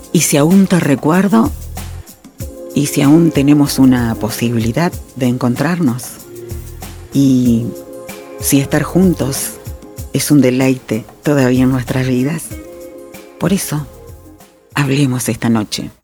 Y si aún te recuerdo, y si aún tenemos una posibilidad de encontrarnos, y si estar juntos es un deleite todavía en nuestras vidas, por eso hablemos esta noche.